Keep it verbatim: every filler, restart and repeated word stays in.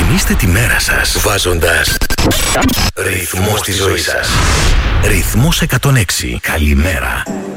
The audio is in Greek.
Ξεκινήστε τη μέρα σας βάζοντας ρυθμό στη ζωή σας. Ρυθμός εκατόν έξι. Καλημέρα.